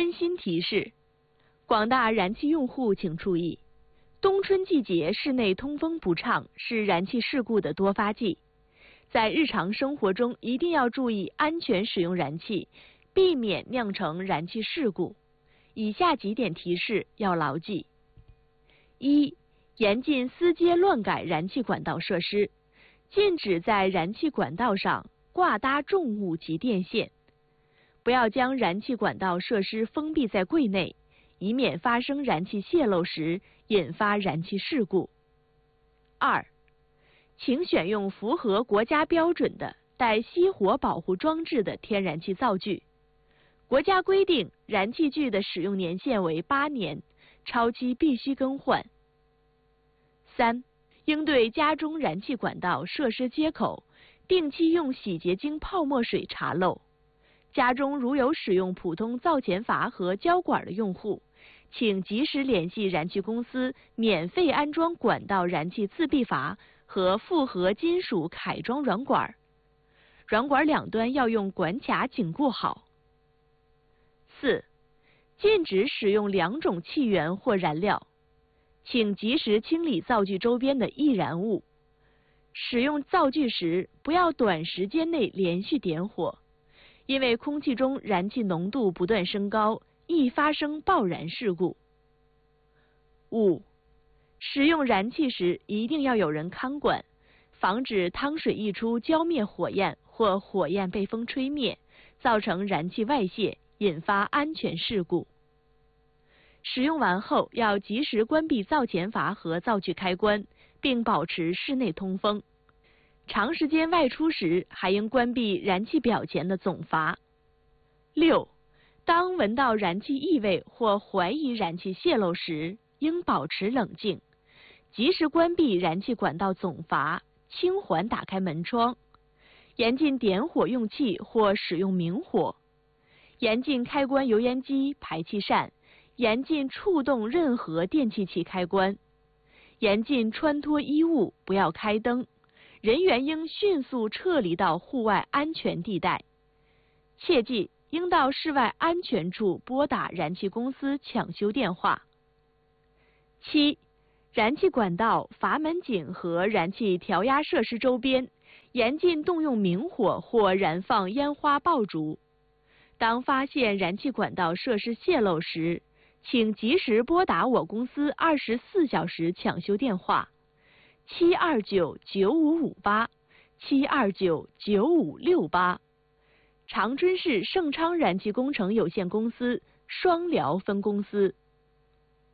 温馨提示：广大燃气用户请注意，冬春季节室内通风不畅是燃气事故的多发季，在日常生活中一定要注意安全使用燃气，避免酿成燃气事故。以下几点提示要牢记：一、严禁私接乱改燃气管道设施，禁止在燃气管道上挂搭重物及电线，不要将燃气管道设施封闭在柜内，以免发生燃气泄漏时引发燃气事故。二、请选用符合国家标准的带熄火保护装置的天然气灶具。国家规定，燃气具的使用年限为8年，超期必须更换。三、应对家中燃气管道设施接口，定期用洗洁精泡沫水查漏。家中如有使用普通灶前阀和胶管的用户，请及时联系燃气公司免费安装管道燃气自闭阀和复合金属凯装软管，软管两端要用管卡紧固好。四、禁止使用2种气源或燃料，请及时清理灶具周边的易燃物。使用灶具时，不要短时间内连续点火，因为空气中燃气浓度不断升高，易发生爆燃事故。五、使用燃气时一定要有人看管，防止汤水溢出浇灭火焰或火焰被风吹灭，造成燃气外泄，引发安全事故。使用完后要及时关闭灶前阀和灶具开关，并保持室内通风。长时间外出时，还应关闭燃气表前的总阀。六、当闻到燃气异味或怀疑燃气泄漏时，应保持冷静，及时关闭燃气管道总阀，轻缓打开门窗，严禁点火用气或使用明火，严禁开关油烟机、排气扇，严禁触动任何电气器开关，严禁穿脱衣物，不要开灯，人员应迅速撤离到户外安全地带。切记，应到室外安全处拨打燃气公司抢修电话。七、燃气管道、阀门井和燃气调压设施周边，严禁动用明火或燃放烟花爆竹。当发现燃气管道设施泄漏时，请及时拨打我公司24小时抢修电话7299558 7299568。长春市盛昌燃气工程有限公司双辽分公司。